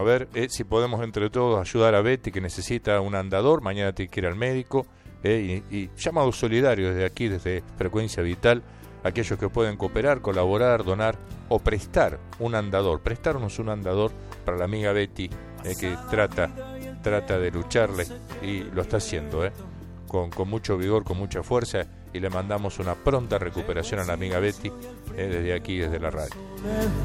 a ver si podemos entre todos ayudar a Betty, que necesita un andador, mañana tiene que ir al médico, y llamado solidario desde aquí, desde Frecuencia Vital, aquellos que pueden cooperar, colaborar, donar o prestar un andador, prestarnos un andador para la amiga Betty, que trata de lucharle y lo está haciendo, con mucho vigor, con mucha fuerza, y le mandamos una pronta recuperación a la amiga Betty, desde aquí, desde la radio.